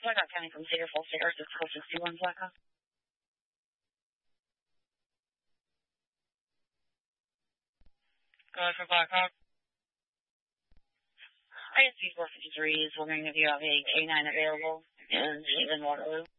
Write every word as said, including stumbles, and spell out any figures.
Blackhawk County from Cedar Falls to Air six four six two one Blackhawk. Go ahead for Blackhawk. I S P four fifty-three is wondering if you have a A nine available in even Waterloo.